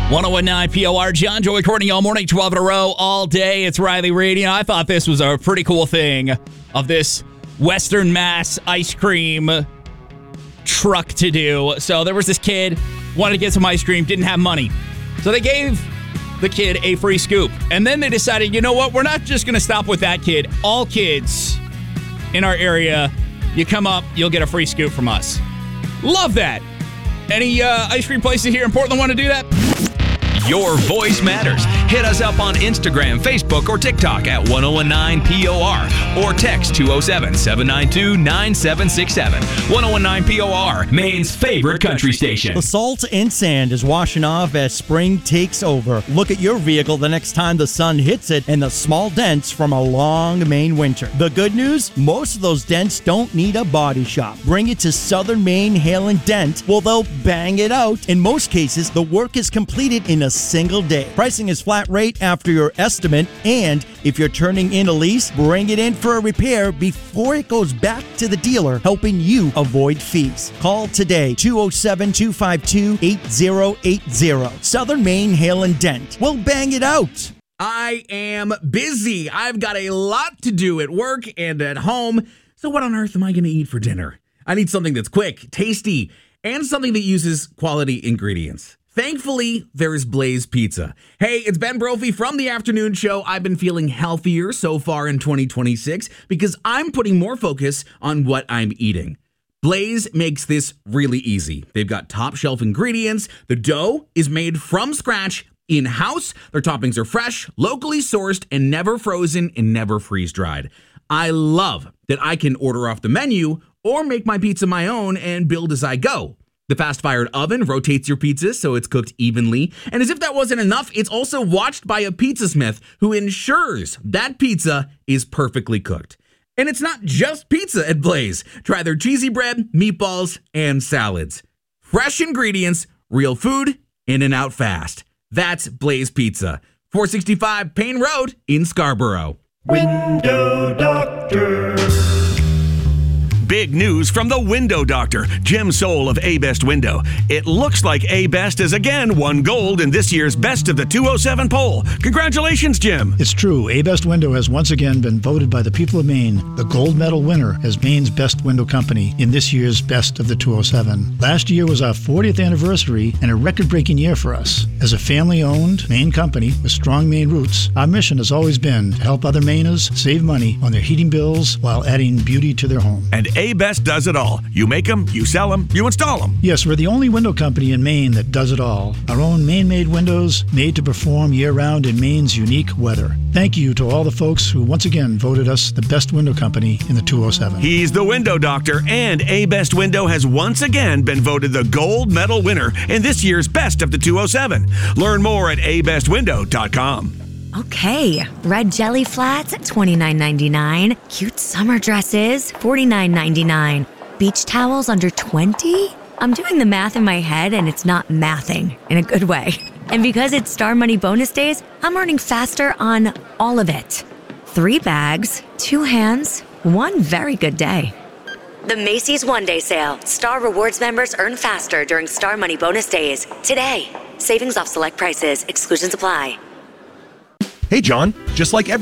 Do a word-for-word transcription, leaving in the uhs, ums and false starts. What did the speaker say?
ten nineteen P O R, John Joy Courtney all morning, twelve in a row, all day. It's Riley Reid. You know, I thought this was a pretty cool thing of this Western Mass ice cream truck to do. So there was this kid, wanted to get some ice cream, didn't have money. So they gave the kid a free scoop. And then they decided, you know what, we're not just going to stop with that kid. All kids in our area, you come up, you'll get a free scoop from us. Love that. Any uh, ice cream places here in Portland want to do that? Your voice matters. Hit us up on Instagram, Facebook, or TikTok at ten nineteen P O R or text two oh seven, seven nine two, nine seven six seven. ten nineteen P O R, Maine's favorite country station. The salt and sand is washing off as spring takes over. Look at your vehicle the next time the sun hits it and the small dents from a long Maine winter. The good news? Most of those dents don't need a body shop. Bring it to Southern Maine Hail and Dent. Well, they'll bang it out. In most cases, the work is completed in a single day. Pricing is flat rate after your estimate, and if you're turning in a lease, bring it in for a repair before it goes back to the dealer, helping you avoid fees. Call today, two oh seven, two five two, eight oh eight oh. Southern Maine Hail and Dent. We'll bang it out. I am busy. I've got a lot to do at work and at home. So what on earth am I going to eat for dinner? I need something that's quick, tasty, and something that uses quality ingredients. Thankfully, there is Blaze Pizza. Hey, it's Ben Brophy from the afternoon show. I've been feeling healthier so far in twenty twenty-six because I'm putting more focus on what I'm eating. Blaze makes this really easy. They've got top shelf ingredients. The dough is made from scratch in-house. Their toppings are fresh, locally sourced, and never frozen and never freeze-dried. I love that I can order off the menu or make my pizza my own and build as I go. The fast-fired oven rotates your pizza so it's cooked evenly. And as if that wasn't enough, it's also watched by a pizzasmith who ensures that pizza is perfectly cooked. And it's not just pizza at Blaze. Try their cheesy bread, meatballs, and salads. Fresh ingredients, real food, in and out fast. That's Blaze Pizza. four sixty-five Payne Road in Scarborough. Window Doctor. Big news from the Window Doctor, Jim Soul of A-Best Window. It looks like A-Best has again won gold in this year's Best of the two oh seven poll. Congratulations, Jim. It's true. A-Best Window has once again been voted by the people of Maine the gold medal winner as Maine's best window company in this year's Best of the two oh seven. Last year was our fortieth anniversary and a record-breaking year for us. As a family-owned Maine company with strong Maine roots, our mission has always been to help other Mainers save money on their heating bills while adding beauty to their home. And A-Best does it all. You make them, you sell them, you install them. Yes, we're the only window company in Maine that does it all. Our own Maine-made windows, made to perform year-round in Maine's unique weather. Thank you to all the folks who once again voted us the best window company in the two oh seven. He's the Window Doctor, and A-Best Window has once again been voted the gold medal winner in this year's Best of the two oh seven. Learn more at a best window dot com. Okay, red jelly flats at twenty-nine ninety-nine, cute summer dresses forty-nine ninety-nine, beach towels under twenty? I'm doing the math in my head and it's not mathing in a good way. And because it's Star Money bonus days, I'm earning faster on all of it. Three bags, two hands, one very good day. The Macy's One Day Sale. Star Rewards members earn faster during Star Money bonus days. Today. Savings off select prices. Exclusions apply. Hey, John, just like every